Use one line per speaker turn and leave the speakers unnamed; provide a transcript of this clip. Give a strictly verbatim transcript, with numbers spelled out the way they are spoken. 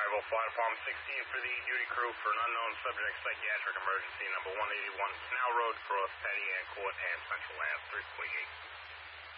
five oh five, Palm sixteen for the duty crew for an unknown subject psychiatric emergency, number one eighty-one Canal Road, cross Petty Ann Court and Central Ave, three forty-eight.